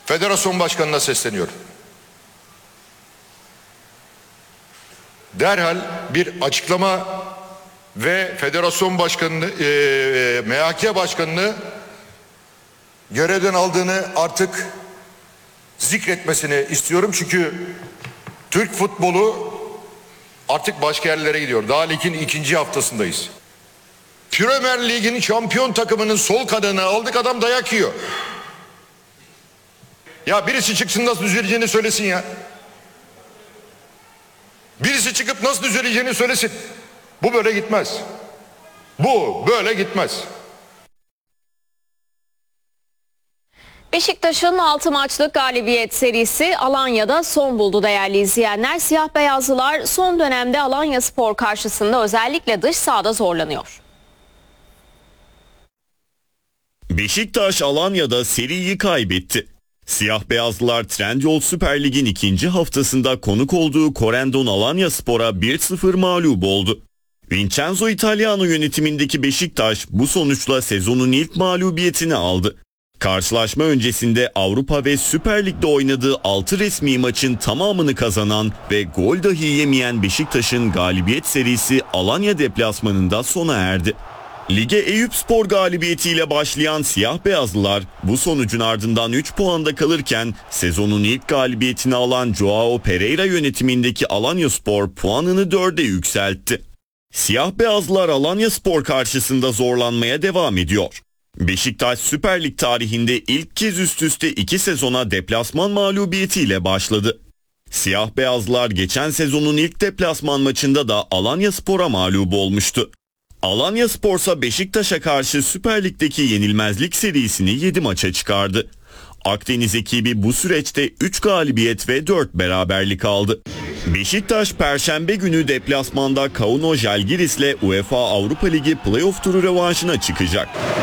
Federasyon Başkanı'na sesleniyorum. Derhal bir açıklama ve Federasyon Başkanı'nı, MHK Başkanı'nı görevden aldığını artık zikretmesini istiyorum. Çünkü Türk futbolu artık başka yerlere gidiyor. Daha ligin 2. haftasındayız. Premier Lig'in şampiyon takımının sol kanadını aldık, adam dayak yiyor. Ya birisi çıksın nasıl düzeleceğini söylesin ya. Birisi çıkıp nasıl düzeleceğini söylesin. Bu böyle gitmez. Bu böyle gitmez. Beşiktaş'ın 6 maçlık galibiyet serisi Alanya'da son buldu değerli izleyenler. Siyah beyazlılar son dönemde Alanyaspor karşısında özellikle dış sahada zorlanıyor. Beşiktaş Alanya'da seriyi kaybetti. Siyah beyazlılar Trendyol Süper Lig'in 2. haftasında konuk olduğu Corendon Alanyaspor'a 1-0 mağlup oldu. Vincenzo Italiano yönetimindeki Beşiktaş bu sonuçla sezonun ilk mağlubiyetini aldı. Karşılaşma öncesinde Avrupa ve Süper Lig'de oynadığı 6 resmi maçın tamamını kazanan ve gol dahi yemeyen Beşiktaş'ın galibiyet serisi Alanya deplasmanında sona erdi. Lige Eyüpspor galibiyetiyle başlayan siyah beyazlılar bu sonucun ardından 3 puanda kalırken sezonun ilk galibiyetini alan Joao Pereira yönetimindeki Alanyaspor puanını 4'e yükseltti. Siyah beyazlılar Alanyaspor karşısında zorlanmaya devam ediyor. Beşiktaş Süper Lig tarihinde ilk kez üst üste 2 sezona deplasman mağlubiyetiyle başladı. Siyah beyazlılar geçen sezonun ilk deplasman maçında da Alanyaspor'a mağlup olmuştu. Alanyaspor ise Beşiktaş'a karşı Süper Lig'deki yenilmezlik serisini 7 maça çıkardı. Akdeniz ekibi bu süreçte 3 galibiyet ve 4 beraberlik aldı. Beşiktaş Perşembe günü deplasmanda Kauno Žalgiris'le UEFA Avrupa Ligi playoff turu rövanşına çıkacak.